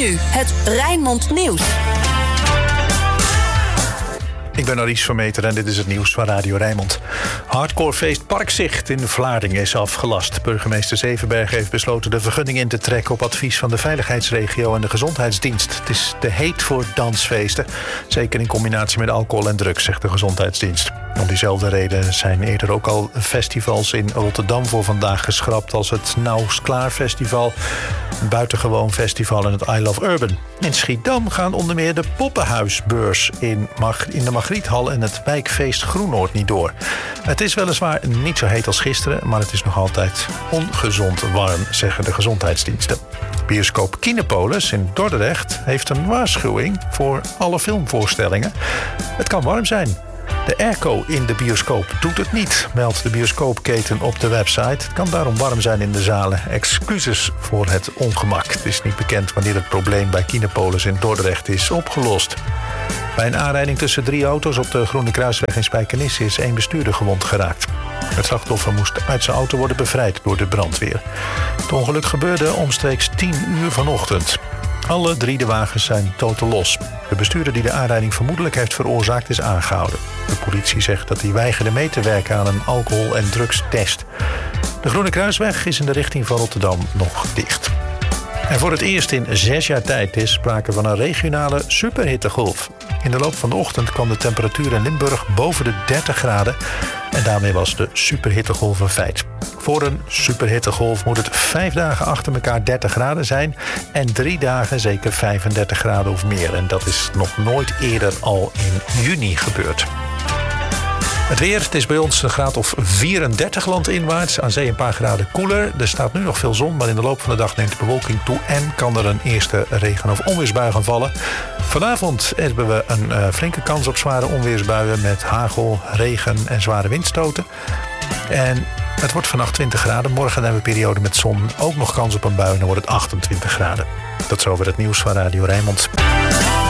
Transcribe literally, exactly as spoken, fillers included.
nu het Rijnmond Nieuws. Ik ben Aries Vermeter en dit is het nieuws van Radio Rijnmond. Hardcorefeest Parkzicht in Vlaardingen is afgelast. Burgemeester Zevenberg heeft besloten de vergunning in te trekken op advies van de veiligheidsregio en de gezondheidsdienst. Het is te heet voor dansfeesten, zeker in combinatie met alcohol en drugs, zegt de gezondheidsdienst. Om diezelfde reden zijn eerder ook al festivals in Rotterdam voor vandaag geschrapt, als het Nouws Klaar Festival, een buitengewoon festival en het I Love Urban. In Schiedam gaan onder meer de Poppenhuisbeurs in, Mag- in de Margriethal en het wijkfeest Groenoord niet door. Het is weliswaar niet zo heet als gisteren, maar het is nog altijd ongezond warm, zeggen de gezondheidsdiensten. Bioscoop Kinepolis in Dordrecht heeft een waarschuwing voor alle filmvoorstellingen. Het kan warm zijn. De airco in de bioscoop doet het niet, meldt de bioscoopketen op de website. Het kan daarom warm zijn in de zalen. Excuses voor het ongemak. Het is niet bekend wanneer het probleem bij Kinepolis in Dordrecht is opgelost. Bij een aanrijding tussen drie auto's op de Groene Kruisweg in Spijkenisse is één bestuurder gewond geraakt. Het slachtoffer moest uit zijn auto worden bevrijd door de brandweer. Het ongeluk gebeurde omstreeks tien uur vanochtend. Alle drie de wagens zijn totaal los. De bestuurder die de aanrijding vermoedelijk heeft veroorzaakt is aangehouden. De politie zegt dat hij weigerde mee te werken aan een alcohol- en drugstest. De Groene Kruisweg is in de richting van Rotterdam nog dicht. En voor het eerst in zes jaar tijd is sprake van een regionale superhittegolf. In de loop van de ochtend kwam de temperatuur in Limburg boven de dertig graden. En daarmee was de superhittegolf een feit. Voor een superhittegolf moet het vijf dagen achter elkaar dertig graden zijn en drie dagen zeker vijfendertig graden of meer. En dat is nog nooit eerder al in juni gebeurd. Het weer, het is bij ons een graad of vierendertig landinwaarts, aan zee een paar graden koeler. Er staat nu nog veel zon, maar in de loop van de dag neemt de bewolking toe en kan er een eerste regen- of onweersbui gaan vallen. Vanavond hebben we een uh, flinke kans op zware onweersbuien met hagel, regen en zware windstoten. En het wordt vannacht twintig graden. Morgen hebben we een periode met zon. Ook nog kans op een bui en dan wordt het achtentwintig graden. Tot zover het nieuws van Radio Rijnmond.